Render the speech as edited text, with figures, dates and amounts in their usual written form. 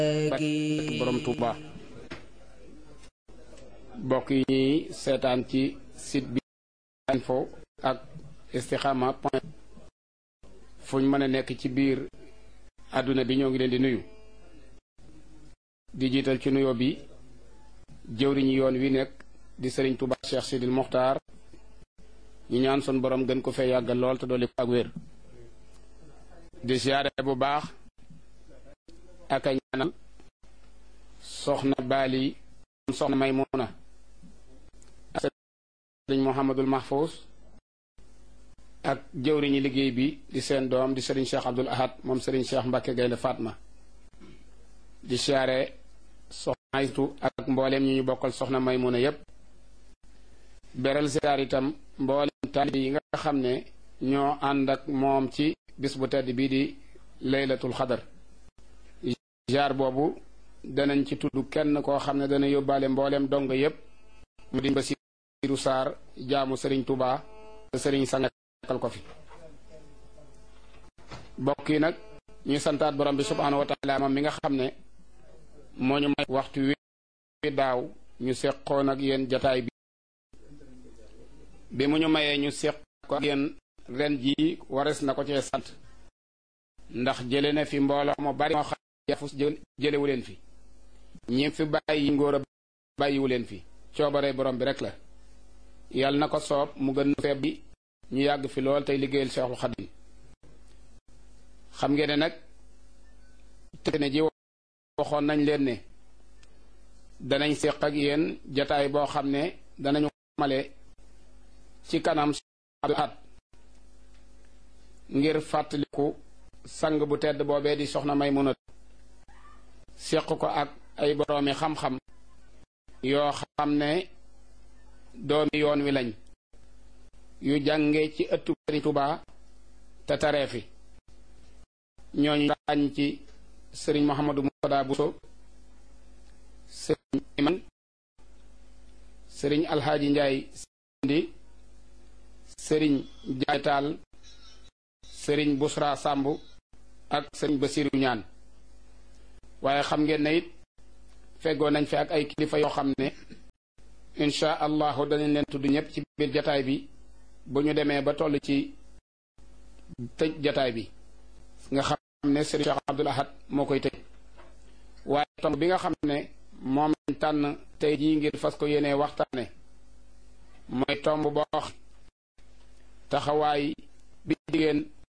borom Touba bokk yi ñuy seetaan ci site bi info ak istikhama point fuñ mën a nekk ci biir àdduna bi ñoo ngi leen di nuyu di jiital ci nuyoo bi jëwriñu yoon wi nekk di Serigne Touba Cheikh Sidil Mokhtar ñu ñaan son borom gën ko fee yàggal lool te dolli ko ak wér di siyaare bu baax ak a ñaanal soxna Bali soxna Maymuna ak Serigne Mouhamadul Mahfous ak jëwriñu liggéey bi di seen doom di Serigne Cheikh Abdoul Ahad moom Serigne Cheikh Mbacke Gaynde Fatma di siyaare soxna Aytu ak mbooleem ñi ñu bokkal soxna Maymuna yépp beral siyaar itam mbooleem taalibe yi nga xam ne ñoo ànd ak moom ci bis bu tedd bii di laylatul xadar jaar boobu danañ ci tudd kenn koo xam ne dana yóbbaale mbooleem dongo yépp mu di Basiiru Saar jaamu Serigne Touba te Serigne sangal ko fi bokk yi nag ñuy santaat borom bi subhaanahu wa taala moom mi nga xam ne moo ñu may waxtu wi daaw ñu seqoon ak yéen jataay bi mu ñu mayee ñu seq ko ak yéen ren jii wares na ko cee sant ndax jële na fi mbooloo mu bari moo xam yafus jëlewu leen fi ñi fi bàyyi ngóor a bàyyiwu leen fi coobare borom bi rek la yàlla na ko soob mu gën feeb bi ñu yàgg fi lool tey liggéeyal Seexul Xadim xam ngeen ne nag te ne ji waxoon nañ leen ne danañ seq ak yéen jataay boo xam ne danañu male ci kanam at ngir fàttaliku sang bu tedd boobee di soxna Maymuna seq ko ak ay boroomi xam-xam yoo xam ne doomi yoon wi lañ yu jànge ci ëttu Sëriñ Tuubaa te taree fi ñooñu ràññ ci Sëriñ Mouhamadou Moutada Bousso Sëriñ Iman Sëriñ Alxaaji Njaay Sindi Sëriñ Jaay Taal Sëriñ Busra Sàmb ak Sëriñ Basiru Ñaan waaye xam ngeen ne it feggoo nañ fi ak ay kilifa yoo xam ne insha allahu danañ leen tudd ñëpp ci biir jataay bi bu ñu demee ba toll ci tëj jataay bi nga xam ne Sëriñ Cheikh Abdoul Ahad moo koy tëj waaye tomb bi nga xam ne moom lañ tànn tey jii ngir fas ko yéenee waxtaane mooy tomb boo taxawaay bi jigéen